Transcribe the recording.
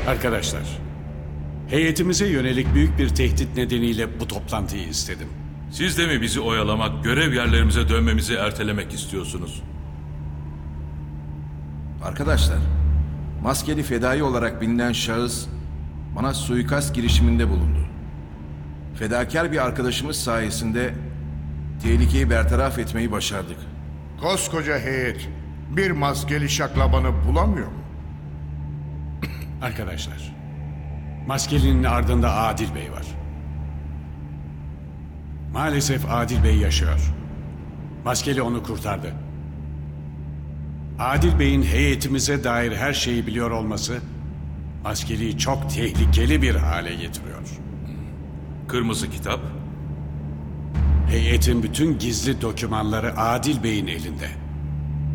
Arkadaşlar, heyetimize yönelik büyük bir tehdit nedeniyle bu toplantıyı istedim. Siz de mi bizi oyalamak, görev yerlerimize dönmemizi ertelemek istiyorsunuz? Arkadaşlar, maskeli fedai olarak bilinen şahıs bana suikast girişiminde bulundu. Fedakar bir arkadaşımız sayesinde tehlikeyi bertaraf etmeyi başardık. Koskoca heyet bir maskeli şaklabanı bulamıyor mu? Arkadaşlar, maskelinin ardında Adil Bey var. Maalesef Adil Bey yaşıyor. Maskeli onu kurtardı. Adil Bey'in heyetimize dair her şeyi biliyor olması, Maskeli'yi çok tehlikeli bir hale getiriyor. Kırmızı kitap? Heyetin bütün gizli dokümanları Adil Bey'in elinde.